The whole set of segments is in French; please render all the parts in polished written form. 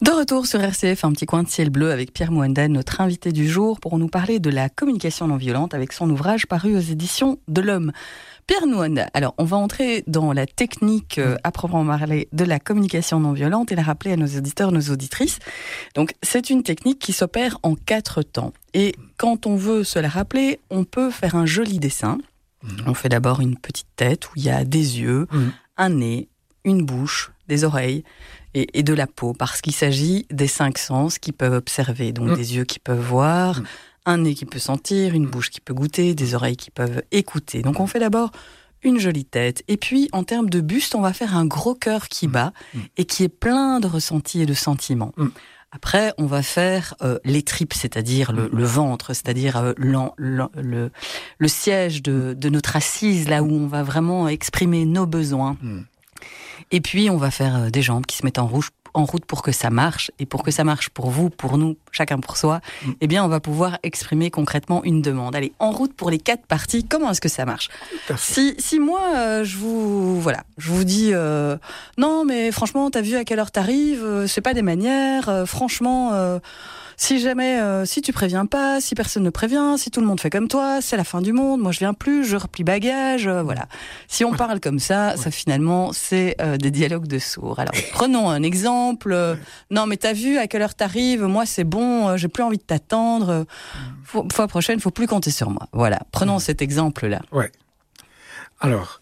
De retour sur RCF, un petit coin de ciel bleu avec Pierre Mouanda, notre invité du jour, pour nous parler de la communication non violente avec son ouvrage paru aux éditions de l'Homme. Pierre Mouanda, alors on va entrer dans la technique à proprement parler de la communication non violente et la rappeler à nos auditeurs, nos auditrices. Donc c'est une technique qui s'opère en 4 temps. Et quand on veut se la rappeler, on peut faire un joli dessin. On fait d'abord une petite tête où il y a des yeux, un nez, une bouche, des oreilles et de la peau, parce qu'il s'agit des 5 sens qui peuvent observer, donc des yeux qui peuvent voir, un nez qui peut sentir, une bouche qui peut goûter, des oreilles qui peuvent écouter. Donc on fait d'abord une jolie tête, et puis en termes de buste, on va faire un gros cœur qui bat et qui est plein de ressentis et de sentiments. Après, on va faire les tripes, c'est-à-dire le ventre, c'est-à-dire le siège de notre assise, là où on va vraiment exprimer nos besoins. Et puis, on va faire des jambes qui se mettent en route pour que ça marche. Et pour que ça marche pour vous, pour nous, chacun pour soi, eh bien, on va pouvoir exprimer concrètement une demande. Allez, en route pour les 4 parties, comment est-ce que ça marche ? Si moi, je vous dis non, mais franchement, t'as vu à quelle heure t'arrives, c'est pas des manières, franchement... Si jamais, si tu préviens pas, si personne ne prévient, si tout le monde fait comme toi, c'est la fin du monde, moi je viens plus, je replie bagage, voilà. Si on parle comme ça, ça finalement, c'est des dialogues de sourds. Alors, prenons un exemple. Non, mais t'as vu à quelle heure t'arrives, moi c'est bon, j'ai plus envie de t'attendre, fois prochaine, faut plus compter sur moi. Voilà, prenons cet exemple-là. Ouais. Alors,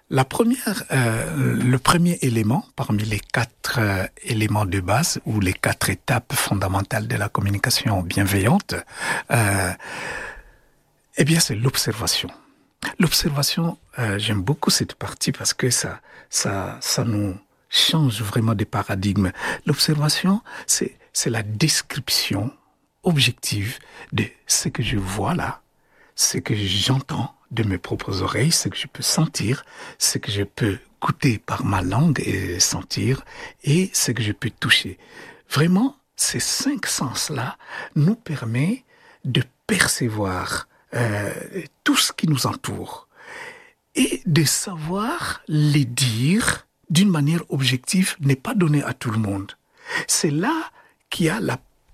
le premier élément parmi les 4 éléments de base ou les 4 étapes fondamentales de la communication bienveillante, eh bien, c'est l'observation. L'observation, j'aime beaucoup cette partie parce que ça nous change vraiment des paradigmes. L'observation, c'est la description objective de ce que je vois là, ce que j'entends de mes propres oreilles, ce que je peux sentir, ce que je peux goûter par ma langue et sentir, et ce que je peux toucher. Vraiment, ces 5 sens-là nous permettent de percevoir tout ce qui nous entoure et de savoir les dire d'une manière objective, n'est pas donné à tout le monde. C'est là qu'il y a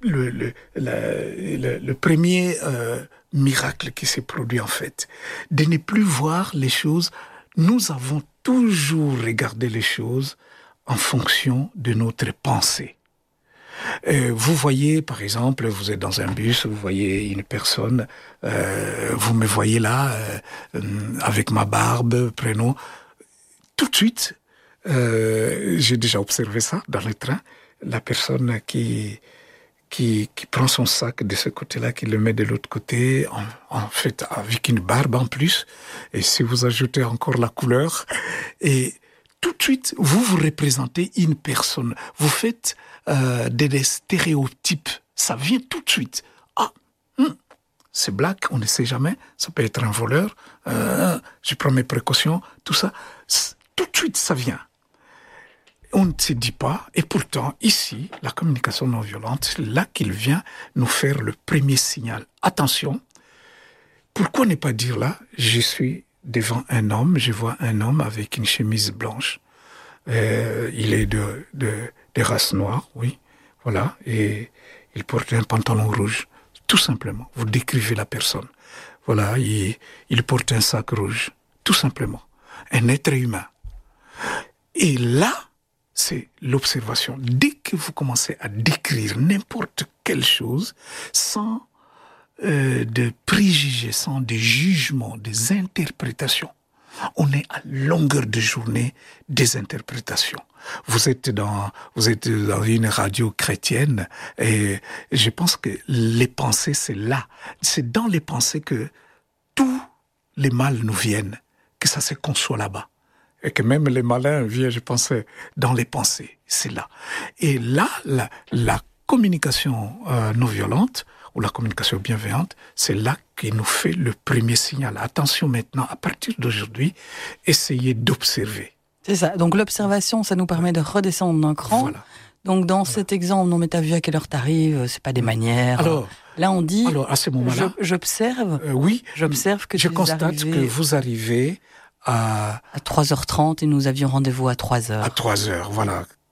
le premier miracle qui s'est produit en fait, de ne plus voir les choses. Nous avons toujours regardé les choses en fonction de notre pensée. Vous voyez, par exemple, vous êtes dans un bus, vous voyez une personne, vous me voyez là, avec ma barbe, prénom. Tout de suite, j'ai déjà observé ça dans le train, la personne qui prend son sac de ce côté-là, qui le met de l'autre côté, en fait, avec une barbe en plus. Et si vous ajoutez encore la couleur, et tout de suite, vous représentez une personne. Vous faites des stéréotypes. Ça vient tout de suite. C'est black, on ne sait jamais. Ça peut être un voleur. Je prends mes précautions, tout ça. Tout de suite, ça vient. On ne se dit pas, et pourtant, ici, la communication non violente, c'est là qu'il vient nous faire le premier signal. Attention, pourquoi ne pas dire là, je suis devant un homme, je vois un homme avec une chemise blanche, il est de race noire, oui, voilà, et il porte un pantalon rouge, tout simplement, vous décrivez la personne. Voilà, il porte un sac rouge, tout simplement, un être humain. Et là, c'est l'observation. Dès que vous commencez à décrire n'importe quelle chose, sans de préjugés, sans des jugements, des interprétations, on est à longueur de journée des interprétations. Vous êtes dans une radio chrétienne et je pense que les pensées, c'est là. C'est dans les pensées que tous les mal nous viennent, que ça se conçoit là-bas. Et que même les malins viennent, je pense, dans les pensées. C'est là. Et là, la communication non violente, ou la communication bienveillante, c'est là qu'il nous fait le premier signal. Attention maintenant, à partir d'aujourd'hui, essayez d'observer. C'est ça. Donc l'observation, ça nous permet de redescendre d'un cran. Voilà. Donc dans cet exemple, non mais t'as vu à quelle heure t'arrives, c'est pas des manières. Alors, là on dit, à ce moment-là, j'observe. Oui, j'observe que je constate que vous arrivez à 3h30 et nous avions rendez-vous à 3h. À 3h, voilà.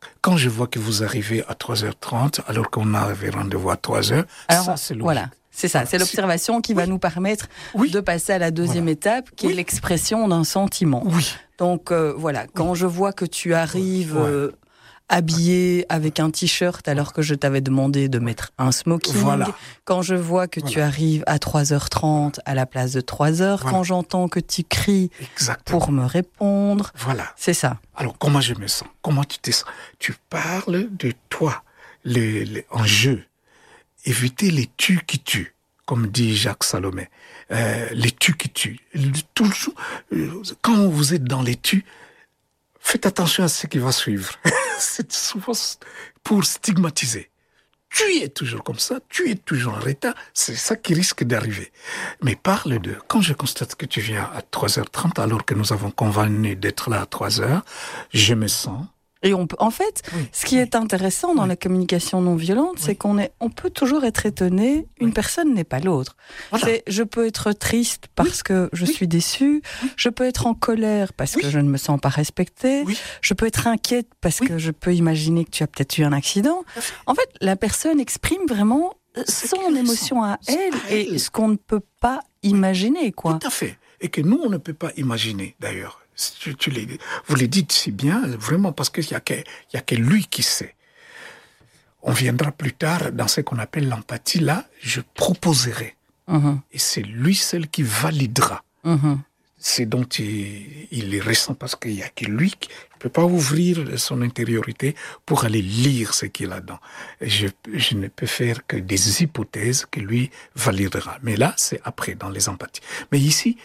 Quand je vois que vous arrivez à 3h30, alors qu'on avait rendez-vous à 3h, ça c'est logique. Voilà. C'est ça, c'est l'observation qui va nous permettre de passer à la deuxième étape, qui est l'expression d'un sentiment. Oui. Donc voilà, quand je vois que tu arrives habillé avec un t-shirt alors que je t'avais demandé de mettre un smoking, quand je vois que tu arrives à 3h30 à la place de 3h, quand j'entends que tu cries pour me répondre, c'est ça. Alors comment je me sens? Comment tu te sens? Tu parles de toi, en jeu. Éviter les tu qui tuent, comme dit Jacques Salomé. Les tu qui tuent. Toujours, quand vous êtes dans les tu, faites attention à ce qui va suivre. C'est souvent pour stigmatiser. Tu es toujours comme ça, tu es toujours en retard, c'est ça qui risque d'arriver. Mais parle de, quand je constate que tu viens à 3h30 alors que nous avons convenu d'être là à 3h, je me sens... Et on peut, en fait, ce qui est intéressant dans la communication non violente, c'est on peut toujours être étonné. Une personne n'est pas l'autre. Je peux être triste parce que je suis déçue. Je peux être en colère parce que je ne me sens pas respectée. Je peux être inquiète parce que je peux imaginer que tu as peut-être eu un accident. En fait, la personne exprime vraiment son émotion à elle et ce qu'on ne peut pas imaginer, quoi. Tout à fait. Et que nous, on ne peut pas imaginer, d'ailleurs. Vous les dites si bien, vraiment, parce qu'il n'y a que lui qui sait. On viendra plus tard dans ce qu'on appelle l'empathie. Là, je proposerai. Et c'est lui seul qui validera. C'est dont il est récent, parce qu'il n'y a que lui qui ne peut pas ouvrir son intériorité pour aller lire ce qu'il a dedans. Je ne peux faire que des hypothèses que lui validera. Mais là, c'est après, dans les empathies. Mais ici,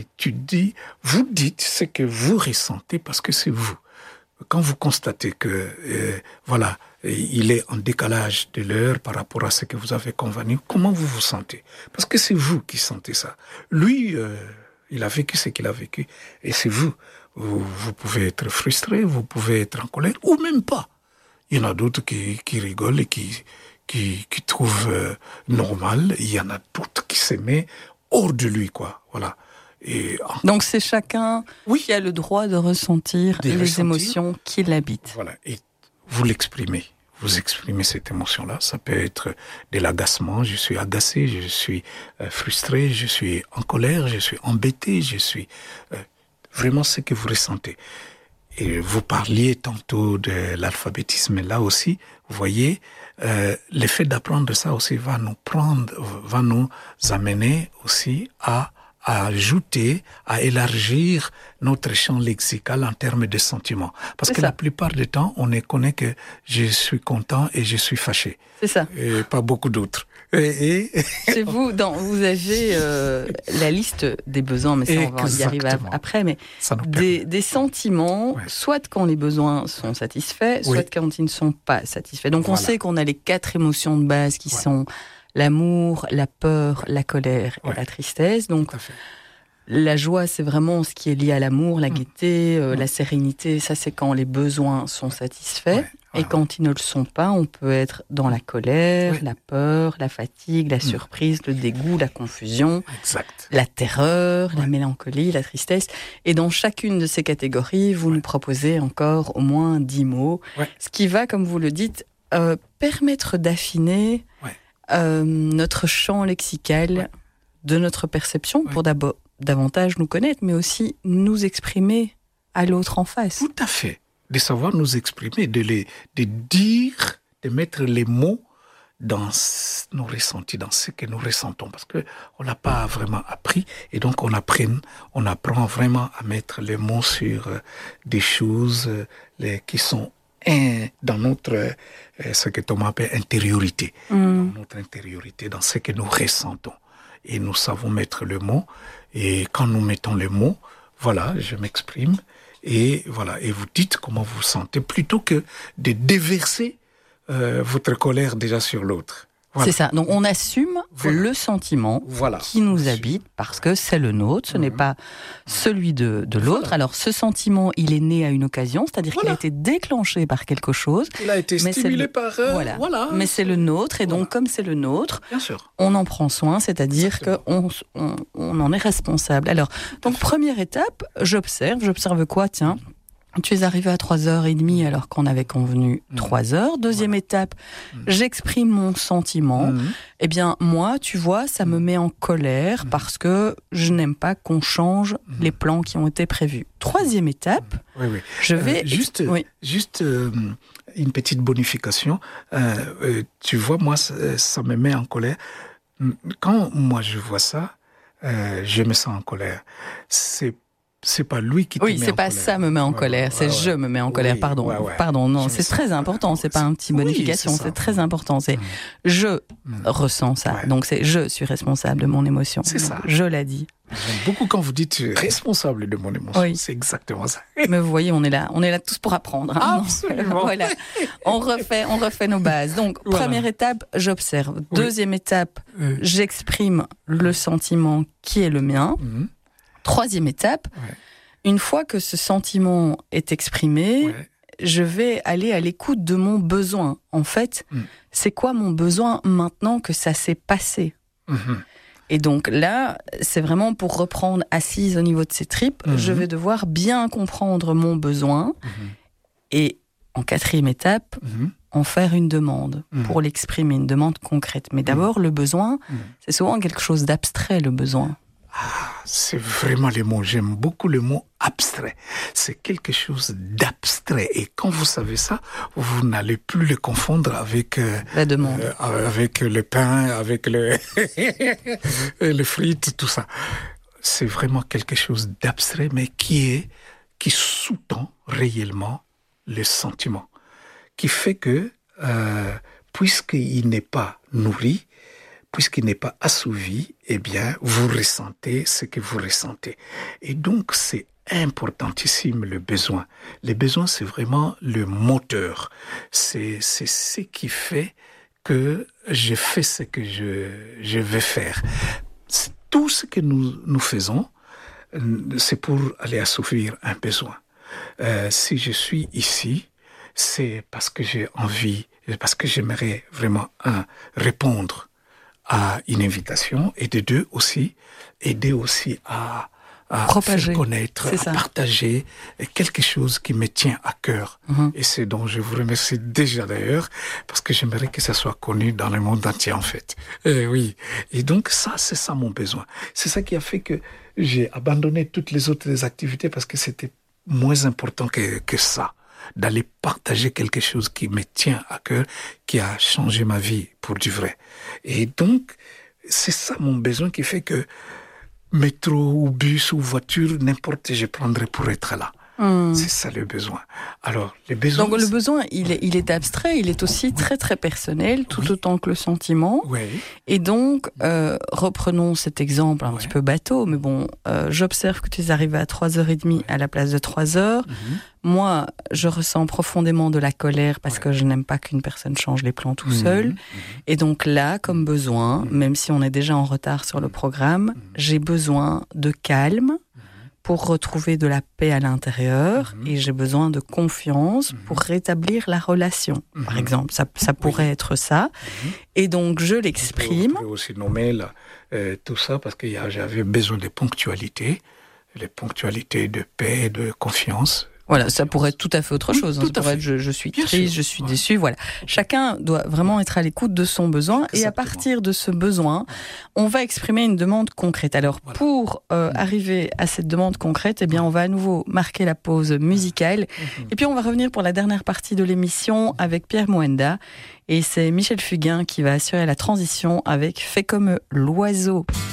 vous dites ce que vous ressentez parce que c'est vous. Quand vous constatez que, il est en décalage de l'heure par rapport à ce que vous avez convenu, comment vous vous sentez? Parce que c'est vous qui sentez ça. Lui, il a vécu ce qu'il a vécu. Et c'est vous. Vous pouvez être frustré, vous pouvez être en colère, ou même pas. Il y en a d'autres qui rigolent et qui trouvent normal. Il y en a d'autres qui s'aimaient hors de lui, quoi. Voilà. Donc c'est chacun qui a le droit de ressentir les émotions qui l'habitent. Voilà. Et vous l'exprimez. Vous exprimez cette émotion-là. Ça peut être de l'agacement. Je suis agacé, je suis frustré, je suis en colère, je suis embêté, je suis... vraiment ce que vous ressentez. Et vous parliez tantôt de l'alphabétisme. Là aussi, vous voyez, le fait d'apprendre ça aussi va nous amener aussi à ajouter, à élargir notre champ lexical en termes de sentiments. Parce que la plupart du temps, on ne connaît que je suis content et je suis fâché. C'est ça. Et pas beaucoup d'autres. Chez vous, vous avez la liste des besoins, mais ça, on va y arriver après, mais des sentiments, soit quand les besoins sont satisfaits, soit quand ils ne sont pas satisfaits. Donc on sait qu'on a les 4 émotions de base qui sont l'amour, la peur, la colère et la tristesse. Donc, la joie, c'est vraiment ce qui est lié à l'amour, la gaieté, la sérénité. Ça, c'est quand les besoins sont satisfaits. Et quand ils ne le sont pas, on peut être dans la colère, la peur, la fatigue, la surprise, le dégoût, la confusion, la terreur, la mélancolie, la tristesse. Et dans chacune de ces catégories, vous nous proposez encore au moins 10 mots. Ce qui va, comme vous le dites, permettre d'affiner notre champ lexical de notre perception pour davantage nous connaître, mais aussi nous exprimer à l'autre en face. Tout à fait. De savoir nous exprimer, de dire, de mettre les mots dans nos ressentis, dans ce que nous ressentons, parce que on n'a pas vraiment appris, et donc on apprend vraiment à mettre les mots sur des choses qui sont dans notre, ce que Thomas appelle intériorité, dans notre intériorité, dans ce que nous ressentons. Et nous savons mettre le mot, et quand nous mettons le mot, je m'exprime, et vous dites comment vous vous sentez, plutôt que de déverser votre colère déjà sur l'autre. C'est ça. Donc on assume le sentiment qui nous habite parce que c'est le nôtre, ce n'est pas celui de l'autre. Alors ce sentiment, il est né à une occasion, c'est-à-dire qu'il a été déclenché par quelque chose. Il a été stimulé par... Mais c'est le nôtre, et donc comme c'est le nôtre, on en prend soin, c'est-à-dire qu'on en est responsable. Alors, donc première étape, j'observe quoi, tiens. Tu es arrivé à 3h30 alors qu'on avait convenu 3h. Deuxième étape, j'exprime mon sentiment. Eh bien, moi, tu vois, ça me met en colère parce que je n'aime pas qu'on change les plans qui ont été prévus. Troisième étape, je vais... Juste une petite bonification. Tu vois, moi, ça me met en colère. Quand moi, je vois ça, je me sens en colère. C'est pas lui qui te met en colère. Oui, c'est pas ça me met en colère, c'est je me mets en colère, pardon. Pardon, non, c'est très important, c'est pas un petit bonification, c'est très important, c'est je ressens ça. Donc c'est je suis responsable de mon émotion. C'est ça. Je l'ai dit. J'aime beaucoup quand vous dites responsable de mon émotion. Oui. C'est exactement ça. Mais vous voyez, on est là tous pour apprendre. Hein. Absolument. Voilà. On refait nos bases. Donc, première étape, j'observe. Deuxième étape, j'exprime le sentiment qui est le mien. Troisième étape, une fois que ce sentiment est exprimé, je vais aller à l'écoute de mon besoin. En fait, c'est quoi mon besoin maintenant que ça s'est passé ? Et donc là, c'est vraiment pour reprendre assise au niveau de ses tripes, je vais devoir bien comprendre mon besoin et en quatrième étape, en faire une demande pour l'exprimer, une demande concrète. Mais d'abord, le besoin, c'est souvent quelque chose d'abstrait, le besoin. Ah, c'est vraiment le mot. J'aime beaucoup le mot abstrait. C'est quelque chose d'abstrait. Et quand vous savez ça, vous n'allez plus le confondre avec la demande, avec le pain, avec les frites, tout ça. C'est vraiment quelque chose d'abstrait, mais qui sous-tend réellement le sentiment, qui fait que puisqu'il n'est pas nourri, puisqu'il n'est pas assouvi, eh bien, vous ressentez ce que vous ressentez. Et donc, c'est importantissime, le besoin. Le besoin, c'est vraiment le moteur. C'est ce qui fait que je fais ce que je vais faire. Tout ce que nous faisons, c'est pour aller assouvir un besoin. Si je suis ici, c'est parce que j'ai envie, parce que j'aimerais vraiment, répondre à une invitation, et de deux aussi, aider aussi à faire connaître, à partager quelque chose qui me tient à cœur. Et c'est dont je vous remercie déjà d'ailleurs, parce que j'aimerais que ça soit connu dans le monde entier en fait. Oui. Et donc ça, c'est ça mon besoin. C'est ça qui a fait que j'ai abandonné toutes les autres activités parce que c'était moins important que ça. D'aller partager quelque chose qui me tient à cœur, qui a changé ma vie pour du vrai. Et donc, c'est ça mon besoin qui fait que métro ou bus ou voiture, n'importe, je prendrai pour être là. C'est ça le besoin. Alors, les besoins... Donc le besoin, il est abstrait, il est aussi très très personnel, tout autant que le sentiment. Et donc, reprenons cet exemple un petit peu bateau, mais bon, j'observe que tu es arrivé à 3h30 à la place de 3h. Moi, je ressens profondément de la colère parce que je n'aime pas qu'une personne change les plans tout seul. Et donc là, comme besoin, même si on est déjà en retard sur le programme, j'ai besoin de calme pour retrouver de la paix à l'intérieur et j'ai besoin de confiance pour rétablir la relation. Par exemple, ça pourrait être ça. Et donc, je l'exprime. On peut aussi nommer tout ça parce que j'avais besoin de ponctualité, les ponctualités de paix, de confiance. Voilà, ça pourrait être tout à fait autre chose. Ça pourrait être je suis triste, je suis déçu. Voilà. Chacun doit vraiment être à l'écoute de son besoin. Exactement. Et à partir de ce besoin, on va exprimer une demande concrète. Alors, pour arriver à cette demande concrète, eh bien, on va à nouveau marquer la pause musicale. Et puis, on va revenir pour la dernière partie de l'émission avec Pierre Mwenda. Et c'est Michel Fugain qui va assurer la transition avec Fais comme l'oiseau.